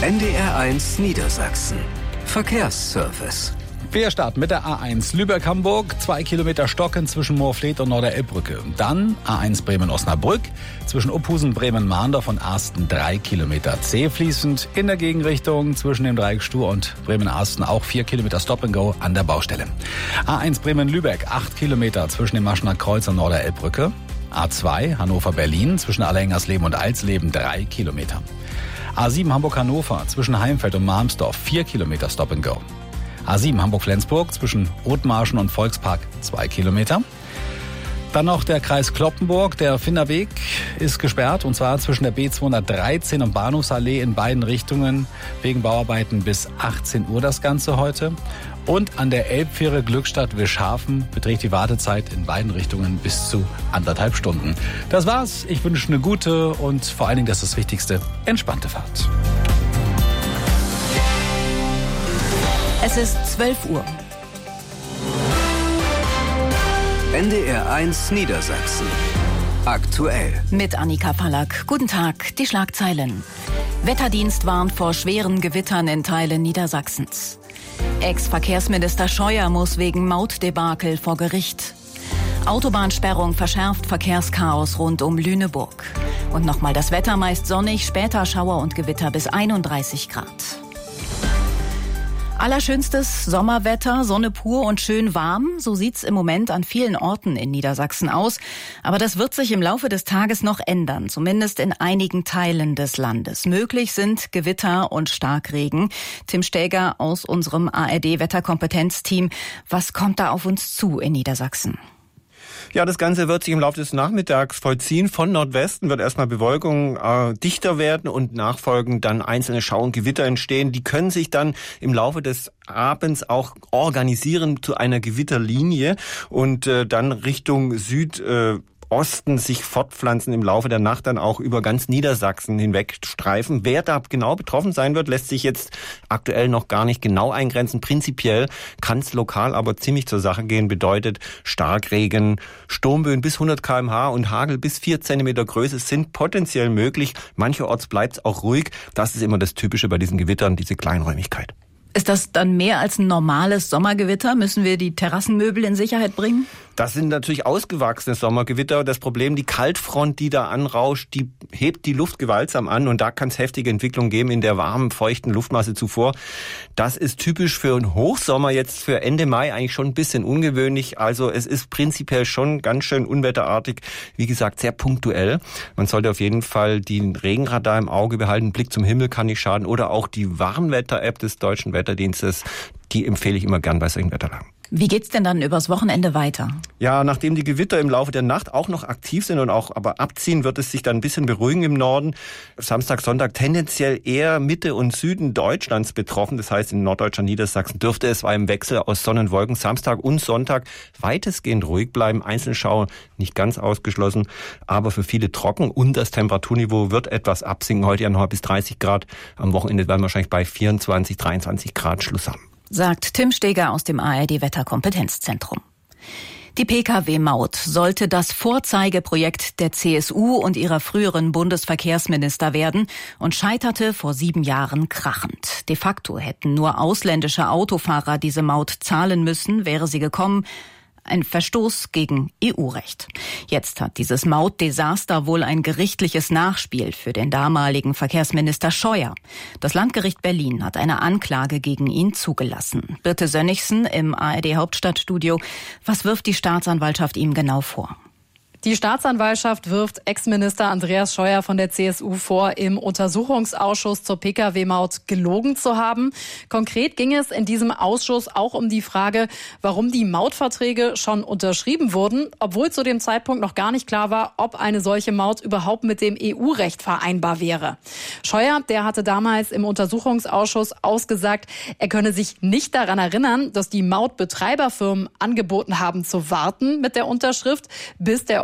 NDR1 Niedersachsen. Verkehrsservice. Wir starten mit der A1 Lübeck-Hamburg, 2 Kilometer Stocken zwischen Moorfleet und Norderelbbrücke. Dann A1 Bremen-Osnabrück, zwischen Uphusen, Bremen-Mahndorf und Arsten 3 Kilometer zäh fließend. In der Gegenrichtung zwischen dem Dreieck Stur und Bremen-Arsten auch 4 Kilometer Stop-and-Go an der Baustelle. A1 Bremen-Lübeck, 8 Kilometer zwischen dem Maschener Kreuz und Norderelbbrücke. A2 Hannover-Berlin, zwischen Allehengersleben und Alsleben 3 Kilometer. A7 Hamburg-Hannover, zwischen Heimfeld und Malmsdorf 4 Kilometer Stop-and-Go. A7 Hamburg-Flensburg zwischen Othmarschen und Volkspark 2 Kilometer. Dann noch der Kreis Cloppenburg. Der Finderweg ist gesperrt und zwar zwischen der B213 und Bahnhofsallee in beiden Richtungen wegen Bauarbeiten bis 18 Uhr das Ganze heute. Und an der Elbfähre Glückstadt-Wischhafen beträgt die Wartezeit in beiden Richtungen bis zu 1,5 Stunden. Das war's. Ich wünsche eine gute und vor allen Dingen, das ist das Wichtigste, entspannte Fahrt. Es ist 12 Uhr. NDR1 Niedersachsen. Aktuell. Mit Annika Pallack. Guten Tag, die Schlagzeilen. Wetterdienst warnt vor schweren Gewittern in Teilen Niedersachsens. Ex-Verkehrsminister Scheuer muss wegen Mautdebakel vor Gericht. Autobahnsperrung verschärft Verkehrschaos rund um Lüneburg. Und nochmal das Wetter, meist sonnig, später Schauer und Gewitter bis 31 Grad. Allerschönstes Sommerwetter, Sonne pur und schön warm. So sieht's im Moment an vielen Orten in Niedersachsen aus. Aber das wird sich im Laufe des Tages noch ändern, zumindest in einigen Teilen des Landes. Möglich sind Gewitter und Starkregen. Tim Stäger aus unserem ARD-Wetterkompetenzteam. Was kommt da auf uns zu in Niedersachsen? Ja, das Ganze wird sich im Laufe des Nachmittags vollziehen. Von Nordwesten wird erstmal Bewölkung dichter werden und nachfolgend dann einzelne Schauer und Gewitter entstehen. Die können sich dann im Laufe des Abends auch organisieren zu einer Gewitterlinie und dann Richtung Südosten sich fortpflanzen, im Laufe der Nacht dann auch über ganz Niedersachsen hinweg streifen. Wer da genau betroffen sein wird, lässt sich jetzt aktuell noch gar nicht genau eingrenzen. Prinzipiell kann es lokal aber ziemlich zur Sache gehen. Bedeutet Starkregen, Sturmböen bis 100 km/h und Hagel bis 4 Zentimeter Größe sind potenziell möglich. Mancherorts bleibt es auch ruhig. Das ist immer das Typische bei diesen Gewittern, diese Kleinräumigkeit. Ist das dann mehr als ein normales Sommergewitter? Müssen wir die Terrassenmöbel in Sicherheit bringen? Das sind natürlich ausgewachsene Sommergewitter. Das Problem, die Kaltfront, die da anrauscht, die hebt die Luft gewaltsam an und da kann es heftige Entwicklungen geben in der warmen, feuchten Luftmasse zuvor. Das ist typisch für einen Hochsommer, jetzt für Ende Mai eigentlich schon ein bisschen ungewöhnlich. Also es ist prinzipiell schon ganz schön unwetterartig, wie gesagt, sehr punktuell. Man sollte auf jeden Fall den Regenradar im Auge behalten. Ein Blick zum Himmel kann nicht schaden oder auch die Warnwetter-App des Deutschen Wetterdienstes, die empfehle ich immer gern bei solchen Wetterlagen. Wie geht's denn dann übers Wochenende weiter? Ja, nachdem die Gewitter im Laufe der Nacht auch noch aktiv sind und auch aber abziehen, wird es sich dann ein bisschen beruhigen im Norden. Samstag, Sonntag tendenziell eher Mitte und Süden Deutschlands betroffen. Das heißt, in Norddeutschland, Niedersachsen dürfte es bei einem Wechsel aus Sonne und Wolken Samstag und Sonntag weitestgehend ruhig bleiben. Einzelschauer nicht ganz ausgeschlossen, aber für viele trocken und das Temperaturniveau wird etwas absinken. Heute ja noch bis 30 Grad. Am Wochenende werden wir wahrscheinlich bei 24, 23 Grad Schluss haben. Sagt Tim Steger aus dem ARD-Wetterkompetenzzentrum. Die Pkw-Maut sollte das Vorzeigeprojekt der CSU und ihrer früheren Bundesverkehrsminister werden und scheiterte vor 7 Jahren krachend. De facto hätten nur ausländische Autofahrer diese Maut zahlen müssen, wäre sie gekommen. Ein Verstoß gegen EU-Recht. Jetzt hat dieses Mautdesaster wohl ein gerichtliches Nachspiel für den damaligen Verkehrsminister Scheuer. Das Landgericht Berlin hat eine Anklage gegen ihn zugelassen. Birte Sönnigsen im ARD-Hauptstadtstudio. Was wirft die Staatsanwaltschaft ihm genau vor? Die Staatsanwaltschaft wirft Ex-Minister Andreas Scheuer von der CSU vor, im Untersuchungsausschuss zur Pkw-Maut gelogen zu haben. Konkret ging es in diesem Ausschuss auch um die Frage, warum die Mautverträge schon unterschrieben wurden, obwohl zu dem Zeitpunkt noch gar nicht klar war, ob eine solche Maut überhaupt mit dem EU-Recht vereinbar wäre. Scheuer, der hatte damals im Untersuchungsausschuss ausgesagt, er könne sich nicht daran erinnern, dass die Mautbetreiberfirmen angeboten haben zu warten mit der Unterschrift, bis der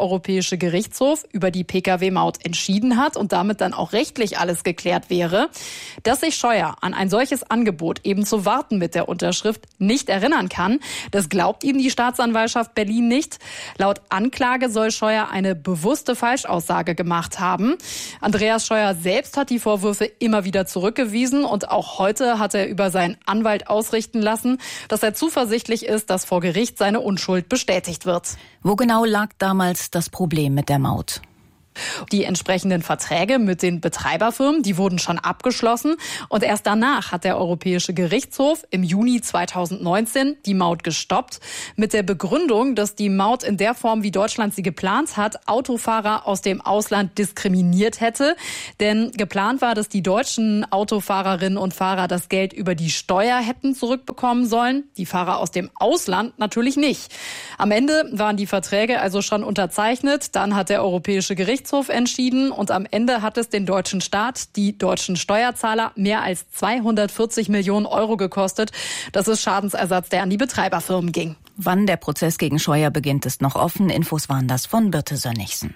Europäische Gerichtshof über die Pkw-Maut entschieden hat und damit dann auch rechtlich alles geklärt wäre. Dass sich Scheuer an ein solches Angebot, eben zu warten mit der Unterschrift, nicht erinnern kann, das glaubt ihm die Staatsanwaltschaft Berlin nicht. Laut Anklage soll Scheuer eine bewusste Falschaussage gemacht haben. Andreas Scheuer selbst hat die Vorwürfe immer wieder zurückgewiesen und auch heute hat er über seinen Anwalt ausrichten lassen, dass er zuversichtlich ist, dass vor Gericht seine Unschuld bestätigt wird. Wo genau lag damals das Problem mit der Maut? Die entsprechenden Verträge mit den Betreiberfirmen, die wurden schon abgeschlossen. Und erst danach hat der Europäische Gerichtshof im Juni 2019 die Maut gestoppt. Mit der Begründung, dass die Maut in der Form, wie Deutschland sie geplant hat, Autofahrer aus dem Ausland diskriminiert hätte. Denn geplant war, dass die deutschen Autofahrerinnen und Fahrer das Geld über die Steuer hätten zurückbekommen sollen. Die Fahrer aus dem Ausland natürlich nicht. Am Ende waren die Verträge also schon unterzeichnet. Dann hat der Europäische Gerichtshof entschieden und am Ende hat es den deutschen Staat, die deutschen Steuerzahler mehr als 240 Millionen Euro gekostet. Das ist Schadensersatz, der an die Betreiberfirmen ging. Wann der Prozess gegen Scheuer beginnt, ist noch offen. Infos waren das von Birte Sönnigsen.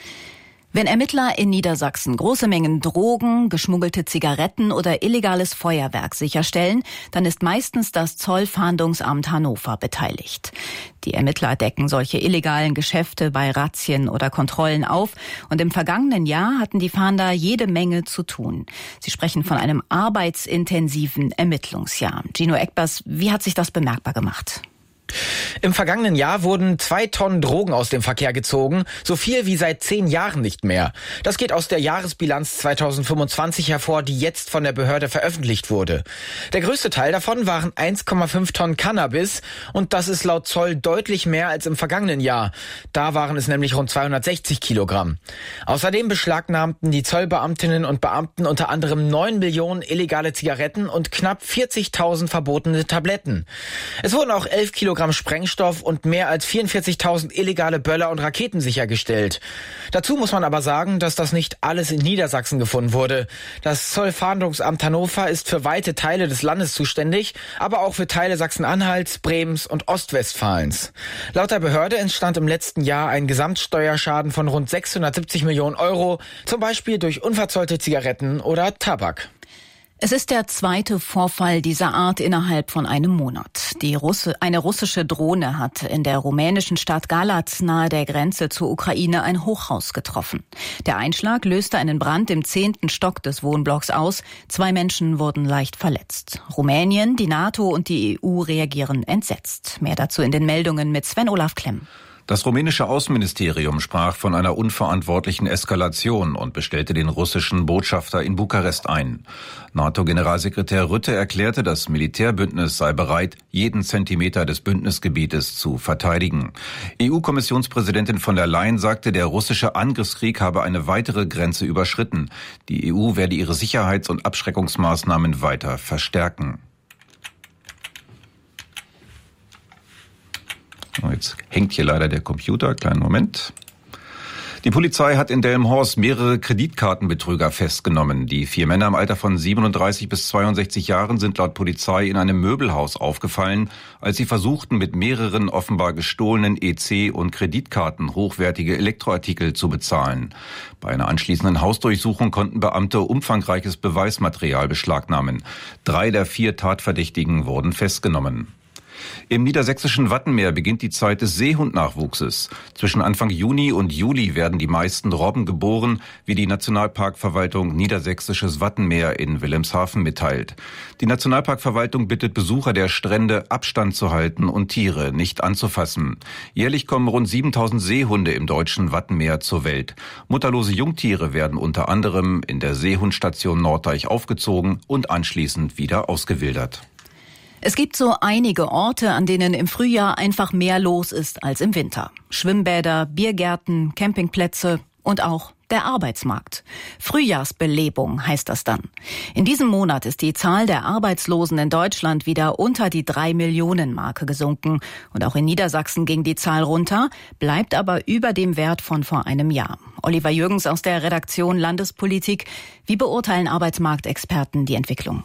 Wenn Ermittler in Niedersachsen große Mengen Drogen, geschmuggelte Zigaretten oder illegales Feuerwerk sicherstellen, dann ist meistens das Zollfahndungsamt Hannover beteiligt. Die Ermittler decken solche illegalen Geschäfte bei Razzien oder Kontrollen auf und im vergangenen Jahr hatten die Fahnder jede Menge zu tun. Sie sprechen von einem arbeitsintensiven Ermittlungsjahr. Gino Eckbers, wie hat sich das bemerkbar gemacht? Im vergangenen Jahr wurden 2 Tonnen Drogen aus dem Verkehr gezogen, so viel wie seit 10 Jahren nicht mehr. Das geht aus der Jahresbilanz 2025 hervor, die jetzt von der Behörde veröffentlicht wurde. Der größte Teil davon waren 1,5 Tonnen Cannabis und das ist laut Zoll deutlich mehr als im vergangenen Jahr. Da waren es nämlich rund 260 Kilogramm. Außerdem beschlagnahmten die Zollbeamtinnen und Beamten unter anderem 9 Millionen illegale Zigaretten und knapp 40.000 verbotene Tabletten. Es wurden auch 11 Kilogramm Sprengstoff und mehr als 44.000 illegale Böller und Raketen sichergestellt. Dazu muss man aber sagen, dass das nicht alles in Niedersachsen gefunden wurde. Das Zollfahndungsamt Hannover ist für weite Teile des Landes zuständig, aber auch für Teile Sachsen-Anhalts, Bremens und Ostwestfalens. Laut der Behörde entstand im letzten Jahr ein Gesamtsteuerschaden von rund 670 Millionen Euro, zum Beispiel durch unverzollte Zigaretten oder Tabak. Es ist der zweite Vorfall dieser Art innerhalb von einem Monat. Eine russische Drohne hat in der rumänischen Stadt Galați nahe der Grenze zur Ukraine ein Hochhaus getroffen. Der Einschlag löste einen Brand im 10. Stock des Wohnblocks aus. 2 Menschen wurden leicht verletzt. Rumänien, die NATO und die EU reagieren entsetzt. Mehr dazu in den Meldungen mit Sven-Olaf Klemm. Das rumänische Außenministerium sprach von einer unverantwortlichen Eskalation und bestellte den russischen Botschafter in Bukarest ein. NATO-Generalsekretär Rutte erklärte, das Militärbündnis sei bereit, jeden Zentimeter des Bündnisgebietes zu verteidigen. EU-Kommissionspräsidentin von der Leyen sagte, der russische Angriffskrieg habe eine weitere Grenze überschritten. Die EU werde ihre Sicherheits- und Abschreckungsmaßnahmen weiter verstärken. Jetzt hängt hier leider der Computer. Kleinen Moment. Die Polizei hat in Delmenhorst mehrere Kreditkartenbetrüger festgenommen. Die 4 Männer im Alter von 37 bis 62 Jahren sind laut Polizei in einem Möbelhaus aufgefallen, als sie versuchten, mit mehreren offenbar gestohlenen EC- und Kreditkarten hochwertige Elektroartikel zu bezahlen. Bei einer anschließenden Hausdurchsuchung konnten Beamte umfangreiches Beweismaterial beschlagnahmen. 3 der 4 Tatverdächtigen wurden festgenommen. Im niedersächsischen Wattenmeer beginnt die Zeit des Seehundnachwuchses. Zwischen Anfang Juni und Juli werden die meisten Robben geboren, wie die Nationalparkverwaltung Niedersächsisches Wattenmeer in Wilhelmshaven mitteilt. Die Nationalparkverwaltung bittet Besucher der Strände, Abstand zu halten und Tiere nicht anzufassen. Jährlich kommen rund 7.000 Seehunde im deutschen Wattenmeer zur Welt. Mutterlose Jungtiere werden unter anderem in der Seehundstation Norddeich aufgezogen und anschließend wieder ausgewildert. Es gibt so einige Orte, an denen im Frühjahr einfach mehr los ist als im Winter. Schwimmbäder, Biergärten, Campingplätze und auch der Arbeitsmarkt. Frühjahrsbelebung heißt das dann. In diesem Monat ist die Zahl der Arbeitslosen in Deutschland wieder unter die 3-Millionen-Marke gesunken. Und auch in Niedersachsen ging die Zahl runter, bleibt aber über dem Wert von vor einem Jahr. Oliver Jürgens aus der Redaktion Landespolitik. Wie beurteilen Arbeitsmarktexperten die Entwicklung?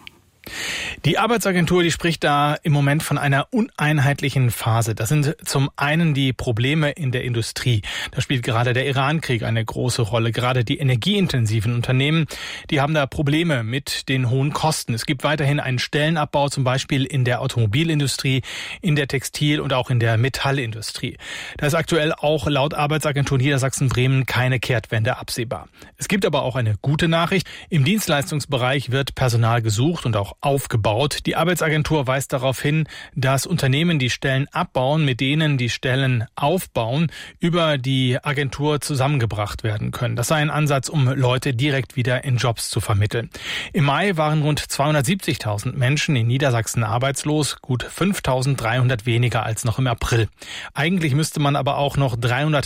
Die Arbeitsagentur, die spricht da im Moment von einer uneinheitlichen Phase. Das sind zum einen die Probleme in der Industrie. Da spielt gerade der Iran-Krieg eine große Rolle. Gerade die energieintensiven Unternehmen, die haben da Probleme mit den hohen Kosten. Es gibt weiterhin einen Stellenabbau, zum Beispiel in der Automobilindustrie, in der Textil- und auch in der Metallindustrie. Da ist aktuell auch laut Arbeitsagentur Niedersachsen-Bremen keine Kehrtwende absehbar. Es gibt aber auch eine gute Nachricht. Im Dienstleistungsbereich wird Personal gesucht und auch aufgebaut. Die Arbeitsagentur weist darauf hin, dass Unternehmen, die Stellen abbauen, mit denen die Stellen aufbauen, über die Agentur zusammengebracht werden können. Das sei ein Ansatz, um Leute direkt wieder in Jobs zu vermitteln. Im Mai waren rund 270.000 Menschen in Niedersachsen arbeitslos, gut 5.300 weniger als noch im April. Eigentlich müsste man aber auch noch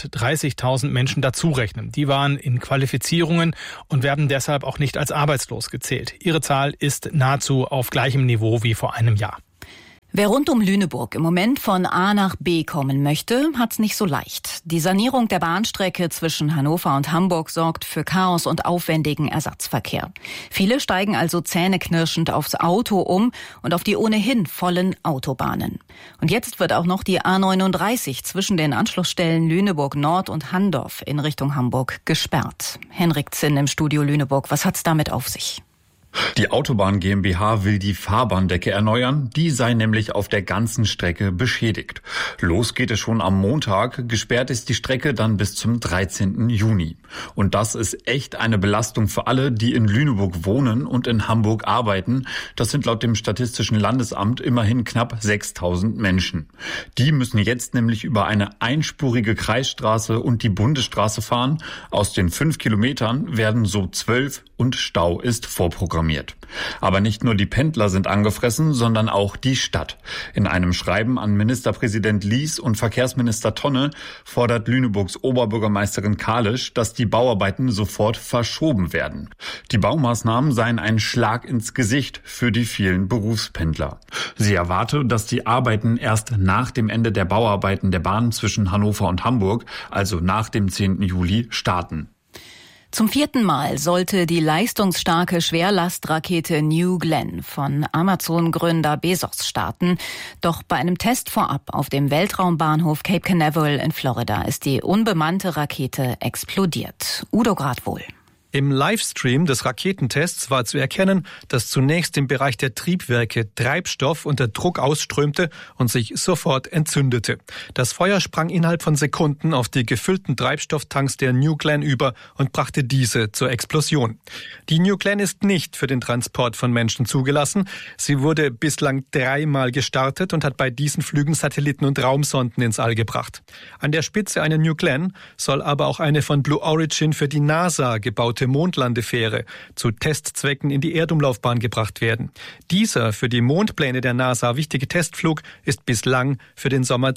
330.000 Menschen dazurechnen. Die waren in Qualifizierungen und werden deshalb auch nicht als arbeitslos gezählt. Ihre Zahl ist nahezu auf gleichem Niveau wie vor einem Jahr. Wer rund um Lüneburg im Moment von A nach B kommen möchte, hat's nicht so leicht. Die Sanierung der Bahnstrecke zwischen Hannover und Hamburg sorgt für Chaos und aufwendigen Ersatzverkehr. Viele steigen also zähneknirschend aufs Auto um und auf die ohnehin vollen Autobahnen. Und jetzt wird auch noch die A39 zwischen den Anschlussstellen Lüneburg Nord und Handorf in Richtung Hamburg gesperrt. Henrik Zinn im Studio Lüneburg, was hat's damit auf sich? Die Autobahn GmbH will die Fahrbahndecke erneuern. Die sei nämlich auf der ganzen Strecke beschädigt. Los geht es schon am Montag. Gesperrt ist die Strecke dann bis zum 13. Juni. Und das ist echt eine Belastung für alle, die in Lüneburg wohnen und in Hamburg arbeiten. Das sind laut dem Statistischen Landesamt immerhin knapp 6.000 Menschen. Die müssen jetzt nämlich über eine einspurige Kreisstraße und die Bundesstraße fahren. Aus den 5 Kilometern werden so 12 und Stau ist vorprogrammiert. Aber nicht nur die Pendler sind angefressen, sondern auch die Stadt. In einem Schreiben an Ministerpräsident Lies und Verkehrsminister Tonne fordert Lüneburgs Oberbürgermeisterin Kalisch, dass die Bauarbeiten sofort verschoben werden. Die Baumaßnahmen seien ein Schlag ins Gesicht für die vielen Berufspendler. Sie erwarte, dass die Arbeiten erst nach dem Ende der Bauarbeiten der Bahn zwischen Hannover und Hamburg, also nach dem 10. Juli, starten. Zum 4. Mal sollte die leistungsstarke Schwerlastrakete New Glenn von Amazon-Gründer Bezos starten. Doch bei einem Test vorab auf dem Weltraumbahnhof Cape Canaveral in Florida ist die unbemannte Rakete explodiert. Udo Gradwohl. Im Livestream des Raketentests war zu erkennen, dass zunächst im Bereich der Triebwerke Treibstoff unter Druck ausströmte und sich sofort entzündete. Das Feuer sprang innerhalb von Sekunden auf die gefüllten Treibstofftanks der New Glenn über und brachte diese zur Explosion. Die New Glenn ist nicht für den Transport von Menschen zugelassen. Sie wurde bislang 3-mal gestartet und hat bei diesen Flügen Satelliten und Raumsonden ins All gebracht. An der Spitze einer New Glenn soll aber auch eine von Blue Origin für die NASA gebaute Mondlandefähre zu Testzwecken in die Erdumlaufbahn gebracht werden. Dieser für die Mondpläne der NASA wichtige Testflug ist bislang für den Sommer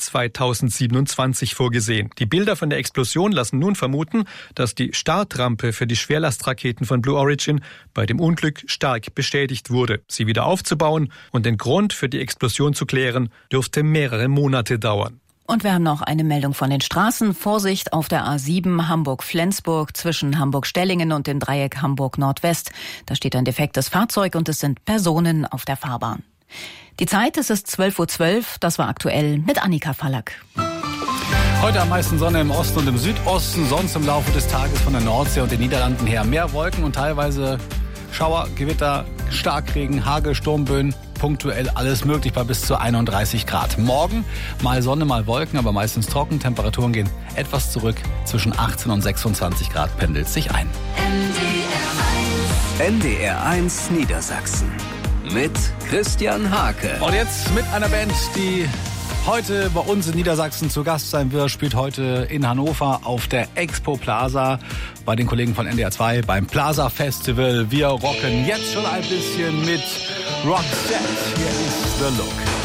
2027 vorgesehen. Die Bilder von der Explosion lassen nun vermuten, dass die Startrampe für die Schwerlastraketen von Blue Origin bei dem Unglück stark beschädigt wurde. Sie wieder aufzubauen und den Grund für die Explosion zu klären, dürfte mehrere Monate dauern. Und wir haben noch eine Meldung von den Straßen. Vorsicht auf der A7 Hamburg-Flensburg zwischen Hamburg-Stellingen und dem Dreieck Hamburg-Nordwest. Da steht ein defektes Fahrzeug und es sind Personen auf der Fahrbahn. Die Zeit, es ist 12:12 Uhr. Das war aktuell mit Annika Fallack. Heute am meisten Sonne im Osten und im Südosten, sonst im Laufe des Tages von der Nordsee und den Niederlanden her mehr Wolken und teilweise Schauer, Gewitter, Starkregen, Hagel, Sturmböen. Punktuell alles möglich bei bis zu 31 Grad. Morgen mal Sonne, mal Wolken, aber meistens trocken. Temperaturen gehen etwas zurück. Zwischen 18 und 26 Grad pendelt sich ein. NDR1 Niedersachsen mit Christian Hake. Und jetzt mit einer Band, die heute bei uns in Niedersachsen zu Gast sein wird, spielt heute in Hannover auf der Expo Plaza bei den Kollegen von NDR 2 beim Plaza Festival. Wir rocken jetzt schon ein bisschen mit Roxette. Hier ist The Look.